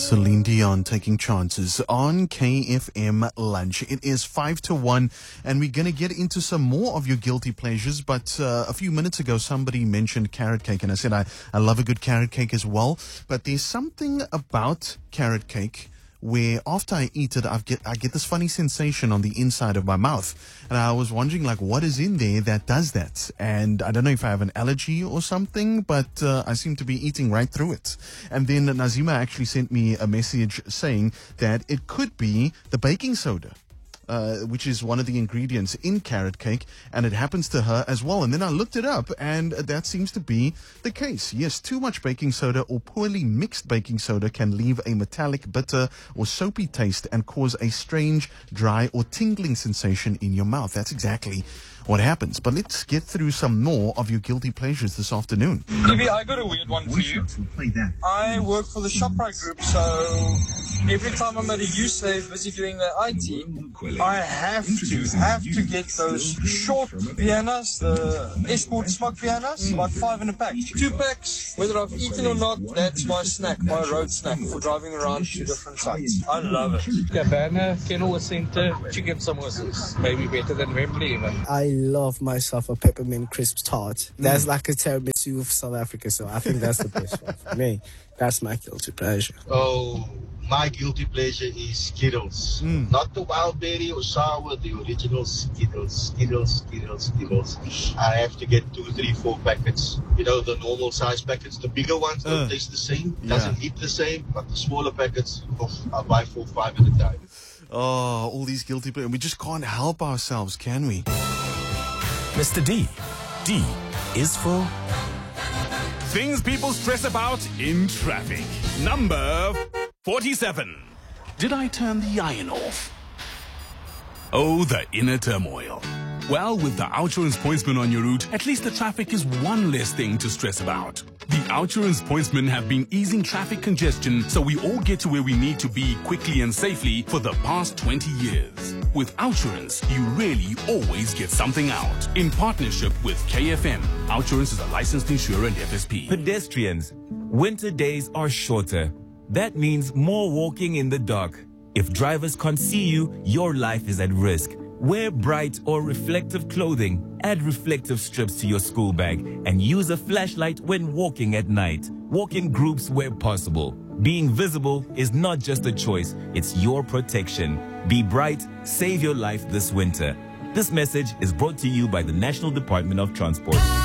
Celine Dion taking chances on KFM Lunch. It is 5-1, and we're going to get into some more of your guilty pleasures. But a few minutes ago, somebody mentioned carrot cake, and I said I love a good carrot cake as well. But there's something about carrot cake where after I eat it, I get this funny sensation on the inside of my mouth. And I was wondering, like, what is in there that does that? And I don't know if I have an allergy or something, but I seem to be eating right through it. And then Nazima actually sent me a message saying that it could be the baking soda. Which is one of the ingredients in carrot cake, and it happens to her as well. And then I looked it up, and that seems to be the case. Yes, too much baking soda or poorly mixed baking soda can leave a metallic, bitter, or soapy taste and cause a strange, dry, or tingling sensation in your mouth. That's exactly what happens. But let's get through some more of your guilty pleasures this afternoon. Evie, I got a weird one for you. I work for the ShopRite group, so every time I'm at a U-Save busy doing the IT, I have to get those short Viennas, the Esport Smoke Viennas, about 5 in a pack. 2 packs, whether I've eaten or not, that's my snack, my road snack for driving around to different sites. I love it. Cabana, Kenilworth Centre, chicken samosas, maybe better than Wembley even. I love myself a peppermint crisp tart. That's like a tiramisu of South Africa, so I think that's the best one for me. That's my guilty pleasure. Oh, my guilty pleasure is Skittles. Not the wild berry or sour, the original Skittles. I have to get 2, 3, 4 packets. You know, the normal size packets. The bigger ones don't taste the same, doesn't hit the same, but the smaller packets, I'll buy 4, 5 at a time. Oh, all these guilty pleasures. We just can't help ourselves, can we? Mr. D. D is for things people stress about in traffic. Number 47. Did I turn the iron off? Oh, the inner turmoil. Well, with the Outsurance Pointsman on your route, at least the traffic is one less thing to stress about. The Outsurance Pointsmen have been easing traffic congestion so we all get to where we need to be quickly and safely for the past 20 years. With Outsurance, you really always get something out. In partnership with KFM, Outsurance is a licensed insurer and FSP. Pedestrians, winter days are shorter. That means more walking in the dark. If drivers can't see you, your life is at risk. Wear bright or reflective clothing, add reflective strips to your school bag, and use a flashlight when walking at night. Walk in groups where possible. Being visible is not just a choice, it's your protection. Be bright, save your life this winter. This message is brought to you by the National Department of Transport.